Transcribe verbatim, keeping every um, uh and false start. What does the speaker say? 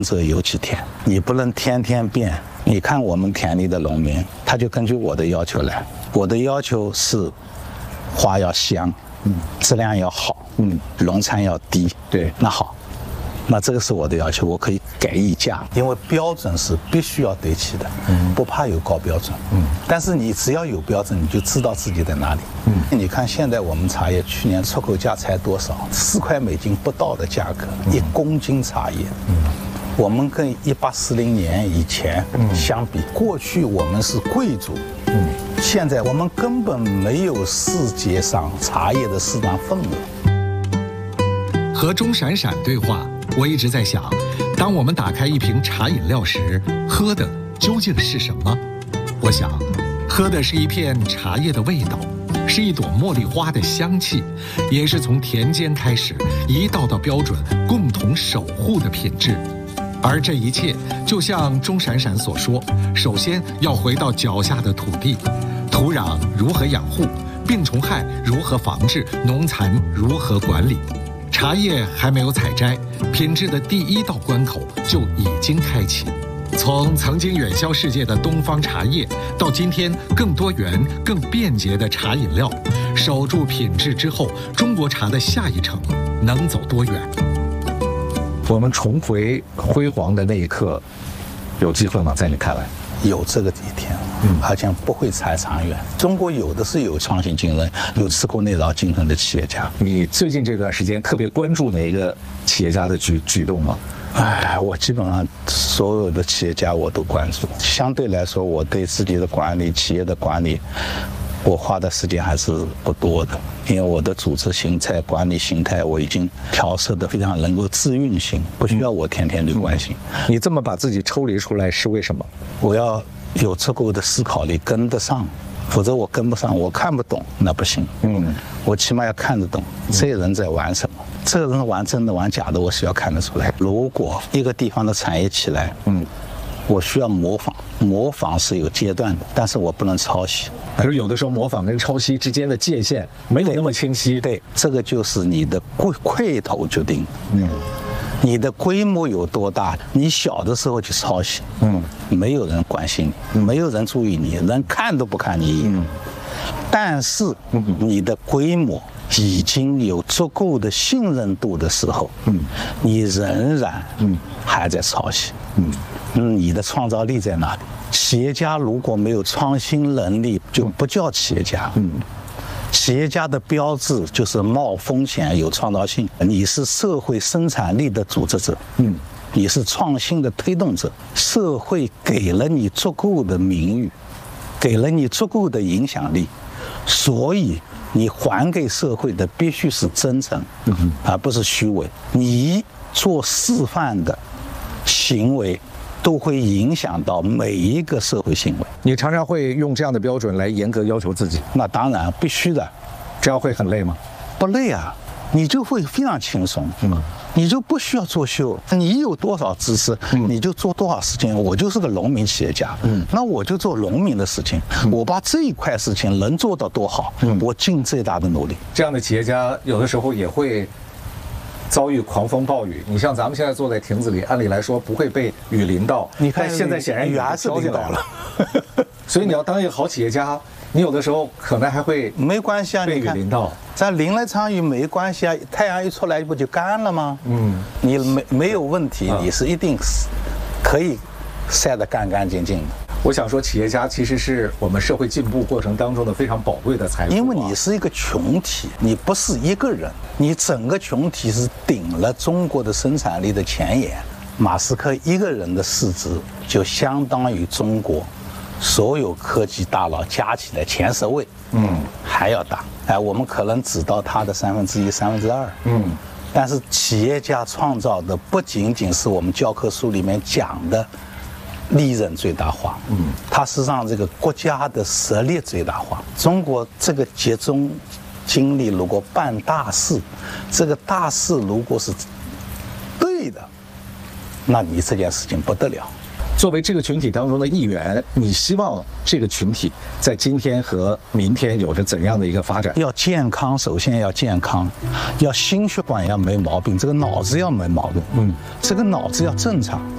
这有几天，你不能天天变。你看我们田里的农民，他就根据我的要求来。我的要求是，花要香，嗯，质量要好，嗯，农残要低。对，那好，那这个是我的要求，我可以改议价，因为标准是必须要对齐的，嗯，不怕有高标准，嗯，但是你只要有标准，你就知道自己在哪里，嗯，你看现在我们茶叶去年出口价才多少？四块美金不到的价格，嗯、一公斤茶叶，嗯。我们跟一八四零年以前相比，过去我们是贵族，嗯，现在我们根本没有世界上茶叶的市场份额。 和钟闪闪对话，我一直在想，当我们打开一瓶茶饮料时，喝的究竟是什么？我想，喝的是一片茶叶的味道，是一朵茉莉花的香气，也是从田间开始一道道标准共同守护的品质。而这一切，就像钟闪闪所说，首先要回到脚下的土地，土壤如何养护，病虫害如何防治，农残如何管理。茶叶还没有采摘，品质的第一道关口就已经开启。从曾经远销世界的东方茶叶，到今天更多元、更便捷的茶饮料，守住品质之后，中国茶的下一程能走多远？ 我们重回辉煌的那一刻，有机会吗？在你看来， 有这个一天，嗯，而且不会太长远。中国有的是有创新精神、有吃苦耐劳精神的企业家。 你最近这段时间特别关注哪一个企业家的举举动吗？ 哎，我基本上所有的企业家我都关注。相对来说，我对自己的管理、企业的管理，我花的时间还是不多的，因为我的组织形态、管理形态我已经调设的非常能够自运行，不需要我天天去关心。 嗯、你这么把自己抽离出来是为什么？ 我要有足够的思考力跟得上，否则我跟不上，我看不懂那不行。嗯，我起码要看得懂这些人在玩什么，这个人玩真的玩假的，我需要看得出来。如果一个地方的产业起来，嗯。我需要模仿，模仿是有阶段的，但是我不能抄袭。 可是有的时候模仿跟抄袭之间的界限没有那么清晰。 对，这个就是你的块块头决定。嗯，你的规模有多大？你小的时候去抄袭，嗯，没有人关心你，没有人注意你，人看都不看你一眼。嗯，但是你的规模已经有足够的信任度的时候，嗯，你仍然嗯还在抄袭，嗯。嗯，你的创造力在哪里？企业家如果没有创新能力，就不叫企业家。嗯，企业家的标志就是冒风险、有创造性。你是社会生产力的组织者，嗯，你是创新的推动者。社会给了你足够的名誉，给了你足够的影响力，所以你还给社会的必须是真诚，嗯，而不是虚伪。你做示范的行为都会影响到每一个社会行为。 你常常会用这样的标准来严格要求自己？ 那当然必须的。 这样会很累吗？ 不累啊，你就会非常轻松。嗯，你就不需要作秀。你有多少知识，嗯、你就做多少事情。我就是个农民企业家，嗯，那我就做农民的事情。嗯、我把这一块事情能做到多好，嗯，我尽最大的努力。 这样的企业家有的时候也会遭遇狂风暴雨。你像咱们现在坐在亭子里，按理来说不会被雨淋到， 你看现在显然雨还是淋到了。 所以你要当一个好企业家，你有的时候可能还会没关系啊， 被雨淋到。 咱淋了场雨没关系啊，太阳一出来不就干了吗？嗯，你没没有问题，啊、你是一定可以晒得干干净净的。 我想说，企业家其实是我们社会进步过程当中的非常宝贵的财富。 因为你是一个群体，你不是一个人，你整个群体是顶了中国的生产力的前沿。马斯克一个人的市值就相当于中国所有科技大佬加起来前十位，嗯，还要大。哎，我们可能只到他的三分之一、三分之二，嗯。但是企业家创造的不仅仅是我们教科书里面讲的利润最大化，嗯，它是让这个国家的实力最大化。中国这个集中精力如果办大事，这个大事如果是对的，那你这件事情不得了。 作为这个群体当中的一员，你希望这个群体在今天和明天有着怎样的一个发展？要健康，首先要健康，要心血管要没毛病，这个脑子要没毛病，嗯，这个脑子要正常。